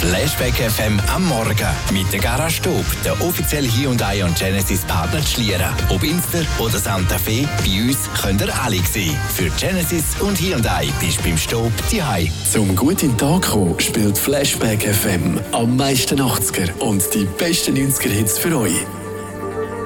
Flashback FM am Morgen mit der Garage Stub, der offizielle Hyundai und Genesis Partner Schlieren. Ob Inster oder Santa Fe, bei uns könnt ihr alle sehen. Für Genesis und Hyundai bist du beim Stub daheim. Zum gut in den Tag kommen, spielt Flashback FM am meisten 80er und die besten 90er-Hits für euch.